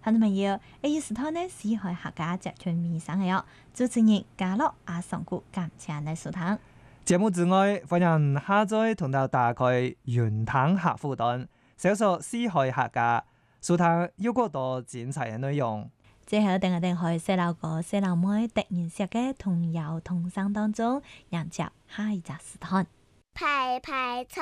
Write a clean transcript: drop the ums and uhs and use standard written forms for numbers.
朋友們要時討呢四海客家集團面上嘅哦，主持人嘉樂阿上古感謝你收聽。 節目之外，歡迎下載同到打開雲談客戶端，搜索四海客家，收聽有更多精彩嘅內容。 最後，等我哋去細路哥、細路妹突然寫嘅童謠童聲當中，迎接下一集時段。 排排坐。